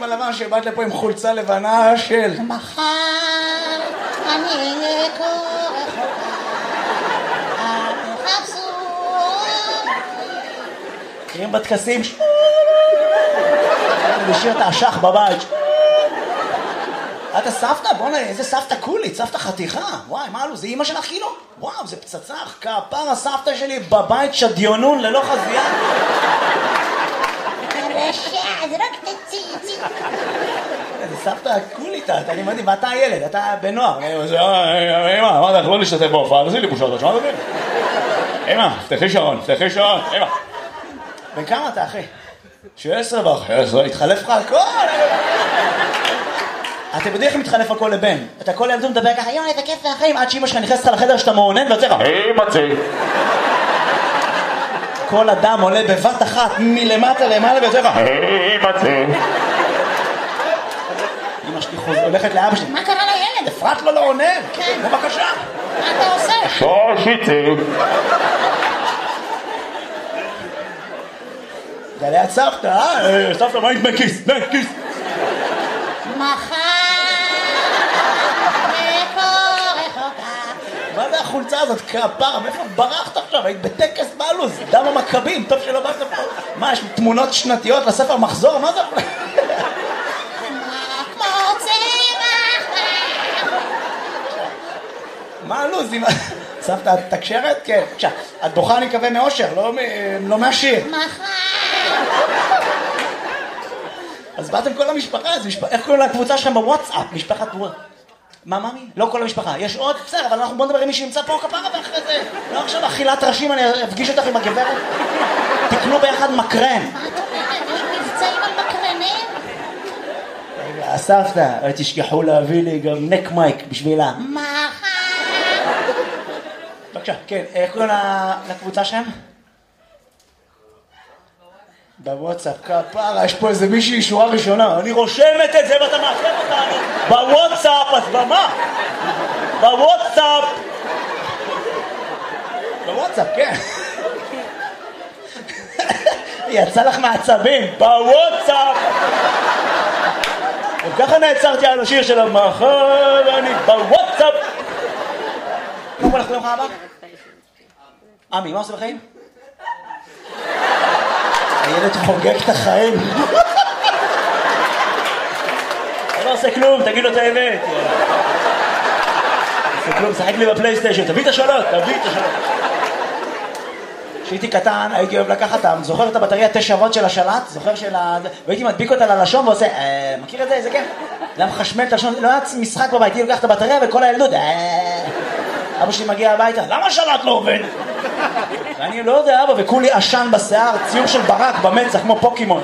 הלבן שבאת לפה עם חולצה לבנה של... מחר אני אהיה כה רחוקה, אל תחפשו. מכירים בטקסים? לשיר את האשך בבית. אתה סבתא? בוא'נה, איזה סבתא קולית, סבתא חתיכה. וואי, מה אלו? זה אמא שלך כאילו? וואו, זה פצצה. כפר הסבתא שלי בבית שדיונון ללא חזייה. הרשע, זה רק תציצי. זה סבתא קולית, אני מדהים, ואתה הילד, אתה בנוער. אמא, אמרת לך לא להשתתף בהופעה, תעשי לי בושות, שמעת אותי? אמא, פתחי שעון, אמא. בן כמה אתה, אחי? 16 וחצי, התחלף לך הכל. אתם יודעים איך מתחלף הכל לבן? אתה כל ילדות מדבר ככה, יואי, זה כיף והחיים, עד שאמא שלך נכנסת לך לחדר שאתה מעונן ויוצא לך, מצי. כל אדם עולה בבת אחת מלמטה למעלה ויוצא לך, מצי. אמא שלי הולכת לאבא שלי, מה קרה לילד? אפרת לו לא עונן. כן. בבקשה. מה אתה עושה? שושיצי. זה ליד סבתא, סבתא, מה עם כיס? מחר מה זה החולצה הזאת? כפרה, מאיפה ברחת עכשיו? היית בטקס בעלוז, דם המכבים, טוב שלא באת פה. מה, יש תמונות שנתיות לספר מחזור? מה זה? מה הלוז? סבתא, את תקשרת? כן. בבקשה, את בוכה אני מקווה מאושר, לא מהשיר. אז באתם כל המשפחה, איך קוראים לקבוצה שלכם בוואטסאפ? משפחת וואטסאפ. מה, מאמי? לא כל המשפחה. יש עוד? בסדר, אבל אנחנו בוא נדבר עם מי שנמצא פה כפרה ואחרי זה. לא עכשיו אכילת ראשים, אני אפגיש אותך עם הגברת. תקנו ביחד מקרן. מה אתה אומרת? יש מבצעים על מקרנים? רגע, הסבתא, תשכחו להביא לי גם נק מייק בשבילה. מחר. בבקשה, כן, איך קוראים לקבוצה שלהם? בוואטסאפ, כפרה, יש פה איזה מישהי שורה ראשונה, אני רושמת את זה ואתה מאחר אותנו בוואטסאפ, אז במה? בוואטסאפ, כן. יצא לך מעצבים, בוואטסאפ. וככה נעצרתי על השיר של המחר, אני בוואטסאפ. מה קורה לך ביום הבא? עמי, מה עושה בחיים? הילד חוגג את החיים. לא עושה כלום, תגיד לו את האמת. עושה כלום, שחק לי בפלייסטיישן, תביא את השאלות. כשהייתי קטן, הייתי אוהב לקחת, זוכר את הבטריה 9 וולט של השלט? זוכר והייתי מדביק אותה ללשון ועושה, מכיר את זה? איזה כן? למה חשמל את הלשון? לא היה משחק בבית, הייתי לוקח את הבטריה וכל הילדות, אבא שלי מגיע הביתה, למה השלט לא עובד? ואני לא יודע, אבא, וכולי עשן בשיער, ציור של ברק במצח, כמו פוקימון.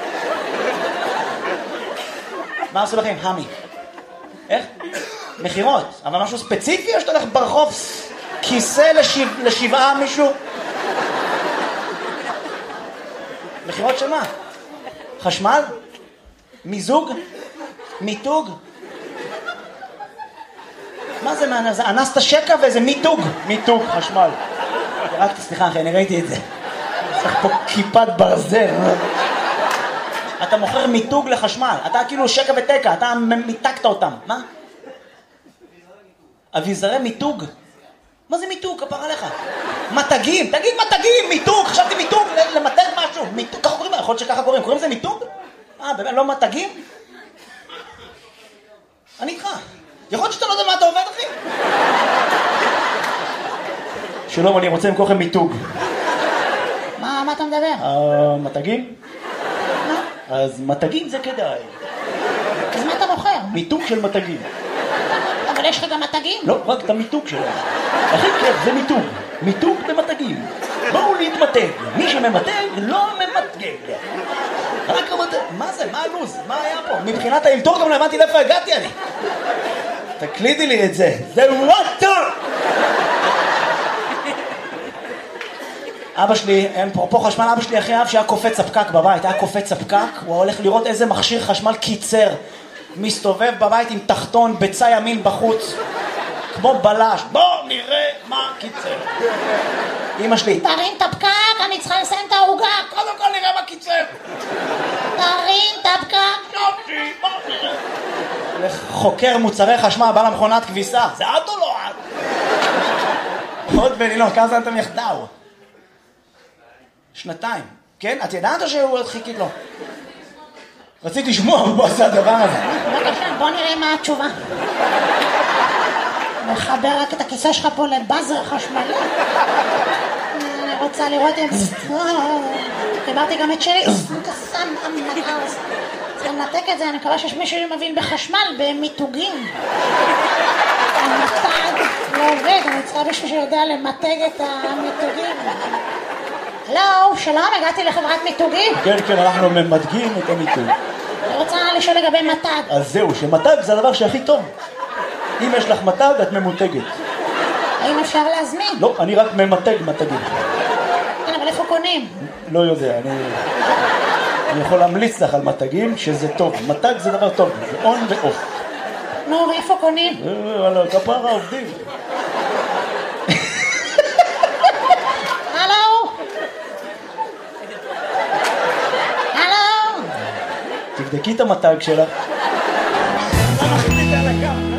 מה עשו לכם? המי. איך? מחירות. אבל משהו ספציפי, או שאתה הולך ברחוב כיסא לשבעה מישהו? מחירות של מה? חשמל? מיזוג? מיתוג? מה זה? זה אנסת שקע ואיזה מיתוג, חשמל. רק סליחה אחי, אני ראיתי את זה. צריך פה כיפת ברזל. אתה מוכר מיתוג לחשמל. אתה כאילו שקע ותקע, אתה מיתקת אותם. מה? אביזרי מיתוג. מה זה מיתוג? כפר עליך. מתגים, תגיד מתגים, מיתוג. חשבתי מיתוג, למתג משהו. מיתוג, ככה קוראים? יכול להיות שככה קוראים. קוראים לזה מיתוג? באמת, לא מתגים? אני איתך. יכול להיות שאתה לא יודע מה אתה עובד, אחי? שלום, אני רוצה למכור לכם מיתוג. מה אתה מדבר? מתגים? אז מתגים זה כדאי. אז מה אתה מוכר? מיתוג של מתגים. אבל יש לך גם מתגים? לא, רק את המיתוג שלהם. הכי כיף, זה מיתוג. מיתוג במתגים. בואו להתמתג. מי שממתג לא ממתגג. רק המתג. מה זה? מה הלוז? מה היה פה? מבחינת האלתור גם לא הבנתי לאיפה הגעתי אני. תקלידי לי את זה. זה וואטר! אבא שלי, אין פה חשמל, אבא שלי אחרי אב שהיה קופץ הפקק בבית, היה קופץ הפקק, הוא הולך לראות איזה מכשיר חשמל קיצר, מסתובב בבית עם תחתון בצע ימין בחוץ, כמו בלש, בוא נראה מה קיצר. אמא שלי, תרים את הפקק, אני צריכה לסיים את העוגה. קודם כל נראה מה קיצר. תרים את הפקק. יופי. חוקר מוצרי חשמל, בא למכונת כביסה. זה את או לא את? עוד בנילון, כמה זמן אתם יחדיו? 2 כן? את ידעת או שהוא חיכית לו? רציתי לשמוע, הוא עושה הדבר הזה. בבקשה, בוא נראה מה התשובה. מחבר רק את הכיסא שלך פה לבאזר חשמלי. אני רוצה לראות אם... חיברתי גם את שלי. צריך לנתק את זה, אני מקווה שיש מישהו שמבין בחשמל, במיתוגים. המתג לא עובד, אני צריכה מישהו שיודע למתג את המיתוגים. הלו, שלום, הגעתי לחברת מיתוגים. כן, אנחנו ממתגים את המיתוג. אני רוצה לשאול לגבי מתג. אז זהו, שמתג זה הדבר שהכי טוב. אם יש לך מתג, את ממותגת. האם אפשר להזמין? לא, אני רק ממתג מתגים. כן, אבל איפה קונים? לא יודע, אני יכול להמליץ לך על מתגים שזה טוב. מתג זה דבר טוב, זה און ואוף. נו, ואיפה קונים? על כפרה עובדים. הלו? תבדקי את המתג שלך. לא מחליט על הקו.